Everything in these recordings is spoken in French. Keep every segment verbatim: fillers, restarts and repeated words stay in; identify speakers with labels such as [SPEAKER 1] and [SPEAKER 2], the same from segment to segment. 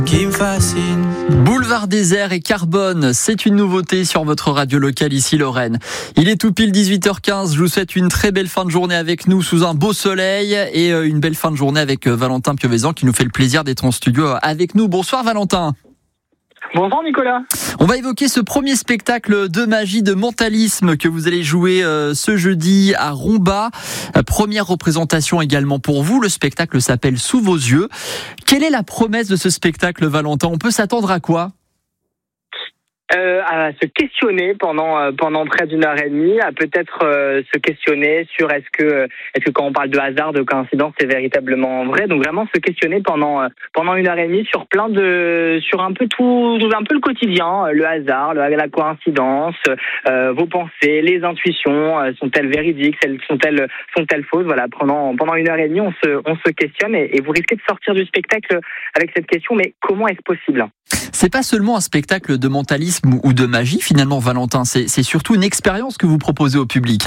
[SPEAKER 1] qui me fascine.
[SPEAKER 2] Boulevard Désert et Carbone, c'est une nouveauté sur votre radio locale ici Lorraine. Il est tout pile dix-huit heures quinze, je vous souhaite une très belle fin de journée avec nous sous un beau soleil et une belle fin de journée avec Valentin Piovesan qui nous fait le plaisir d'être en studio avec nous. Bonsoir Valentin.
[SPEAKER 3] Bonjour Nicolas.
[SPEAKER 2] On va évoquer ce premier spectacle de magie, de mentalisme que vous allez jouer euh, ce jeudi à Romba. Euh, première représentation également pour vous. Le spectacle s'appelle Sous vos yeux. Quelle est la promesse de ce spectacle, Valentin ? On peut s'attendre à quoi ?
[SPEAKER 3] Euh, à se questionner pendant euh, pendant près d'une heure et demie, à peut-être euh, se questionner sur est-ce que est-ce que quand on parle de hasard, de coïncidence, c'est véritablement vrai. Donc vraiment se questionner pendant euh, pendant une heure et demie sur plein de sur un peu tout un peu le quotidien, le hasard, le, la coïncidence, euh, vos pensées, les intuitions, euh, sont-elles véridiques, sont-elles sont-elles fausses. Voilà, pendant pendant une heure et demie, on se on se questionne et, et vous risquez de sortir du spectacle avec cette question. Mais comment est-ce possible ?
[SPEAKER 2] C'est pas seulement un spectacle de mentalisme ou de magie, finalement, Valentin. C'est, c'est surtout une expérience que vous proposez au public.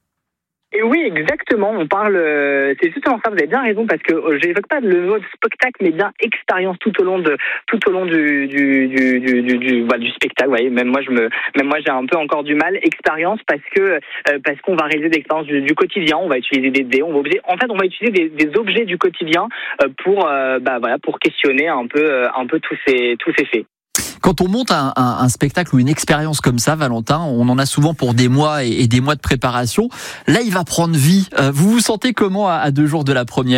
[SPEAKER 3] Et oui, exactement. On parle, euh, c'est justement ça. Vous avez bien raison parce que euh, j'évoque pas le mot spectacle, mais bien expérience tout au long de, tout au long du, du, du, du, du, du, bah, du spectacle. Vous voyez, même moi, je me, même moi, j'ai un peu encore du mal. Expérience parce que, euh, parce qu'on va réaliser des expériences du, du quotidien. On va utiliser des dés. On va obliger, en fait, on va utiliser des, des objets du quotidien euh, pour, euh, bah voilà, pour questionner un peu, euh, un peu tous ces, tous ces faits.
[SPEAKER 2] Quand on monte un, un, un spectacle ou une expérience comme ça, Valentin, on en a souvent pour des mois et, et des mois de préparation. Là, il va prendre vie. Euh, vous vous sentez comment à, à deux jours de la première ?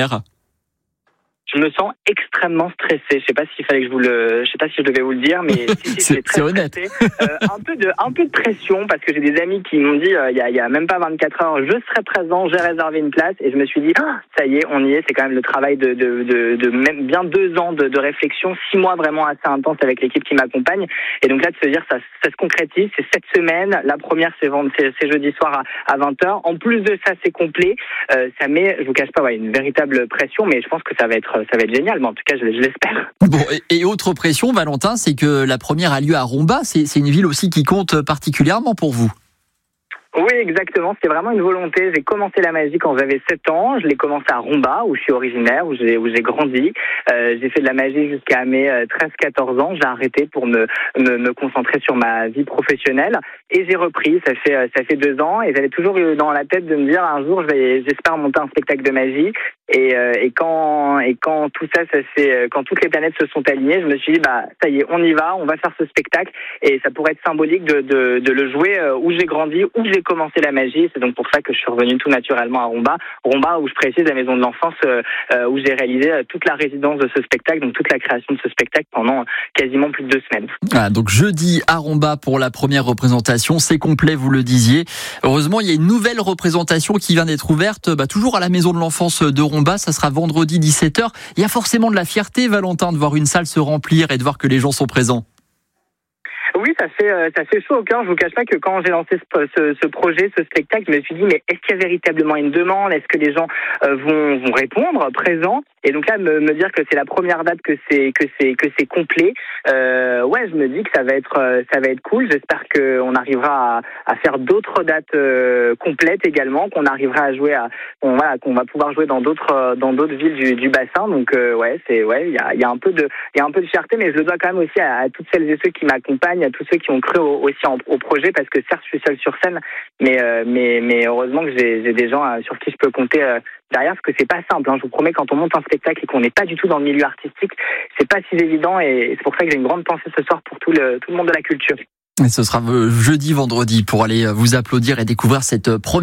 [SPEAKER 3] Je me sens extrêmement stressé. Je sais pas s'il fallait que je vous le, je sais pas si je devais vous le dire, mais si, si,
[SPEAKER 2] c'est,
[SPEAKER 3] très
[SPEAKER 2] c'est honnête.
[SPEAKER 3] euh, un peu de, un peu de pression parce que j'ai des amis qui m'ont dit, euh, il y a, il y a même pas vingt-quatre heures, je serai présent, j'ai réservé une place et je me suis dit, ah, ça y est, on y est. C'est quand même le travail de, de, de, de même bien deux ans de, de réflexion, six mois vraiment assez intense avec l'équipe qui m'accompagne. Et donc là, de se dire, ça, ça se concrétise. C'est cette semaine. La première, c'est, c'est, c'est jeudi soir à, à vingt heures. En plus de ça, c'est complet. Euh, ça met, je vous cache pas, ouais, une véritable pression, mais je pense que ça va être ça va être génial, mais en tout cas, je, je l'espère.
[SPEAKER 2] Bon, et, et autre pression, Valentin, c'est que la première a lieu à Romba. C'est, c'est une ville aussi qui compte particulièrement pour vous.
[SPEAKER 3] Oui, exactement. C'était vraiment une volonté. J'ai commencé la magie quand j'avais sept ans. Je l'ai commencé à Romba, où je suis originaire, où j'ai, où j'ai grandi. Euh, j'ai fait de la magie jusqu'à mes treize quatorze ans. J'ai arrêté pour me, me, me concentrer sur ma vie professionnelle. Et j'ai repris. Ça fait, ça fait deux ans. Et j'avais toujours eu dans la tête de me dire, un jour, je vais, j'espère monter un spectacle de magie. Et, euh, et quand, et quand tout ça, ça s'est, quand toutes les planètes se sont alignées, je me suis dit, bah, ça y est, on y va, on va faire ce spectacle. Et ça pourrait être symbolique de, de, de le jouer où j'ai grandi, où j'ai commencé la magie. C'est donc pour ça que je suis revenu tout naturellement à Romba. Romba, où je précise, la maison de l'enfance, euh, où j'ai réalisé toute la résidence de ce spectacle, donc toute la création de ce spectacle pendant quasiment plus de deux semaines.
[SPEAKER 2] Ah, donc jeudi à Romba pour la première représentation. C'est complet, vous le disiez. Heureusement, il y a une nouvelle représentation qui vient d'être ouverte, bah, toujours à la maison de l'enfance de Romba. Ça sera vendredi dix-sept heures. Il y a forcément de la fierté, Valentin, de voir une salle se remplir et de voir que les gens sont présents.
[SPEAKER 3] Oui, ça fait euh, ça fait chaud au cœur. Je vous cache pas que quand j'ai lancé ce, ce, ce projet, ce spectacle, je me suis dit mais est-ce qu'il y a véritablement une demande ? Est-ce que les gens euh, vont vont répondre présents ? Et donc là, me, me dire que c'est la première date, que c'est que c'est que c'est complet. Euh, ouais, je me dis que ça va être euh, ça va être cool. J'espère que on arrivera à, à faire d'autres dates euh, complètes également, qu'on arrivera à jouer à on, voilà qu'on va pouvoir jouer dans d'autres euh, dans d'autres villes du, du bassin. Donc euh, ouais, c'est ouais, il y a il y a un peu de il y a un peu de fierté, mais je le dois quand même aussi à, à toutes celles et ceux qui m'accompagnent, à tous ceux qui ont cru au, aussi en, au projet, parce que certes je suis seul sur scène, mais euh, mais mais heureusement que j'ai j'ai des gens euh, sur qui je peux compter euh, derrière, parce que c'est pas simple, hein. Je vous promets, quand on monte un spectacle et qu'on n'est pas du tout dans le milieu artistique, c'est pas si évident, et c'est pour ça que j'ai une grande pensée ce soir pour tout le tout le monde de la culture.
[SPEAKER 2] Et ce sera jeudi, vendredi pour aller vous applaudir et découvrir cette première